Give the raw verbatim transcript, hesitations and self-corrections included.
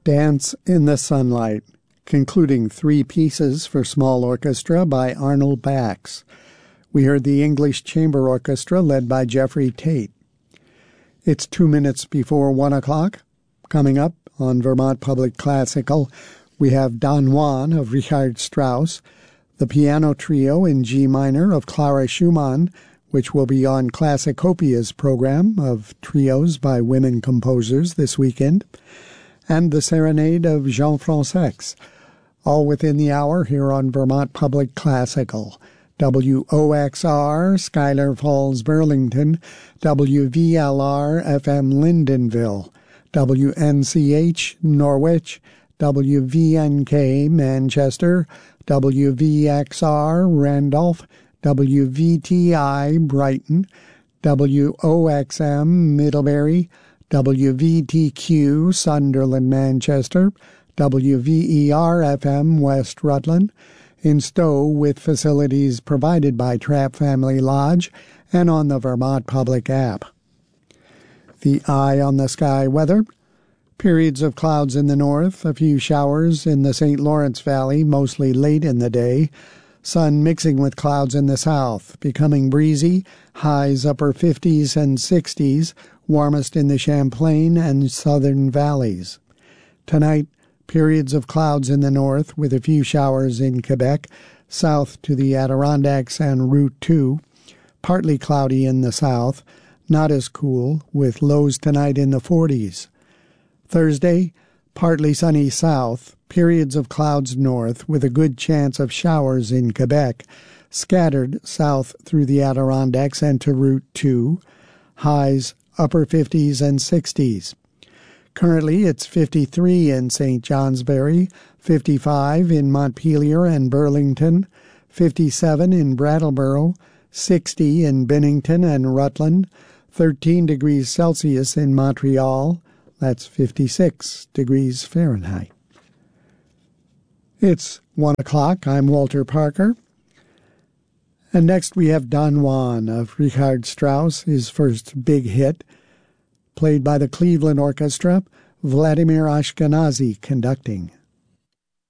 Dance in the Sunlight, concluding three pieces for small orchestra by Arnold Bax. We heard the English Chamber Orchestra led by Jeffrey Tate. It's two minutes before one o'clock. Coming up on Vermont Public Classical, we have Don Juan of Richard Strauss, the piano trio in G minor of Clara Schumann, which will be on Classicopia's program of trios by women composers this weekend, and the Serenade of Jean Francex, all within the hour here on Vermont Public Classical. W O X R, Schuyler Falls, Burlington, W V L R, F M Lyndonville, W N C H, Norwich, W V N K, Manchester, W V X R, Randolph, W V T I, Brighton, W O X M, Middlebury, W V T Q, Sunderland, Manchester, W V E R F M, West Rutland, in Stowe with facilities provided by Trapp Family Lodge and on the Vermont Public app. The Eye on the Sky weather. Periods of clouds in the north, a few showers in the Saint Lawrence Valley, mostly late in the day. Sun mixing with clouds in the south, becoming breezy, highs upper fifties and sixties, warmest in the Champlain and southern valleys. Tonight, periods of clouds in the north with a few showers in Quebec, south to the Adirondacks and Route two. Partly cloudy in the south, not as cool, with lows tonight in the forties. Thursday, partly sunny south, periods of clouds north with a good chance of showers in Quebec, scattered south through the Adirondacks and to Route two, highs upper fifties and sixties. Currently, it's fifty-three in Saint Johnsbury, fifty-five in Montpelier and Burlington, fifty-seven in Brattleboro, sixty in Bennington and Rutland, thirteen degrees Celsius in Montreal, that's fifty-six degrees Fahrenheit. It's one o'clock. I'm Walter Parker. And next we have Don Juan of Richard Strauss, his first big hit, played by the Cleveland Orchestra, Vladimir Ashkenazy conducting.